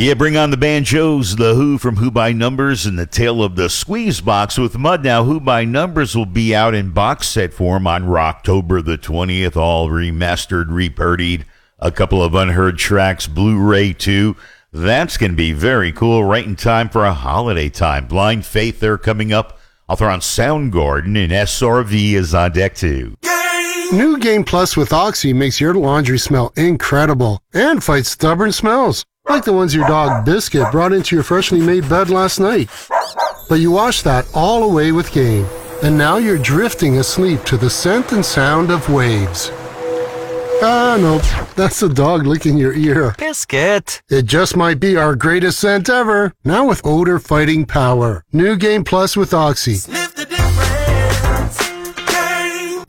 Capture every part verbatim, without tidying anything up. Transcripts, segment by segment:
Yeah, bring on the banjos, the Who from Who by Numbers, and the Tale of the Squeeze Box with Mud. Now, Who by Numbers will be out in box set form on Rocktober the twentieth, all remastered, repurdied, a couple of unheard tracks, Blu-ray too. That's going to be very cool, right in time for a holiday time. Blind Faith, they're coming up. I'll throw on Soundgarden, and S R V is on deck too. New Game Plus with Oxy makes your laundry smell incredible and fights stubborn smells, like the ones your dog Biscuit brought into your freshly made bed last night. But you wash that all away with Game, and now you're drifting asleep to the scent and sound of waves. Ah, no, that's the dog licking your ear. Biscuit. It just might be our greatest scent ever, now with odor-fighting power. New Game Plus with Oxy. Sniff the difference. Game.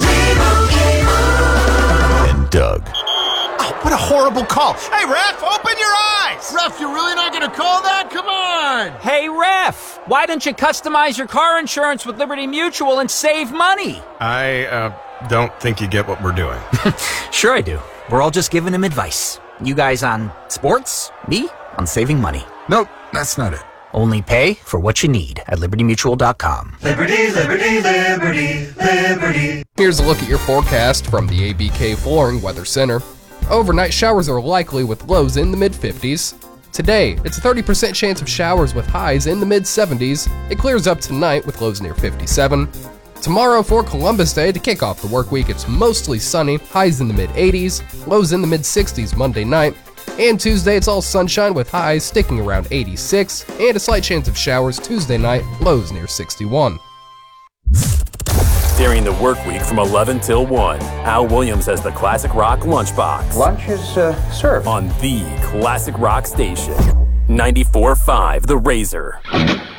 And Doug. Oh, what a horrible call. Hey, ref, open your eyes. Ref, you're really not going to call that? Come on. Hey, ref, why don't you customize your car insurance with Liberty Mutual and save money? I, uh... don't think you get what we're doing. Sure I do. We're all just giving him advice. You guys on sports, me on saving money. Nope, that's not it. Only pay for what you need at liberty mutual dot com. Liberty, liberty, liberty, liberty. Here's a look at your forecast from the A B K Flooring Weather Center. Overnight showers are likely with lows in the mid fifties. Today, it's a thirty percent chance of showers with highs in the mid seventies. It clears up tonight with lows near fifty-seven. Tomorrow for Columbus Day, to kick off the work week, it's mostly sunny, highs in the mid eighties, lows in the mid sixties Monday night. And Tuesday, it's all sunshine with highs sticking around eighty-six, and a slight chance of showers Tuesday night, lows near sixty-one. During the work week from eleven till one, Al Williams has the Classic Rock Lunchbox. Lunch is uh, served On the Classic Rock Station, ninety-four point five The Razor.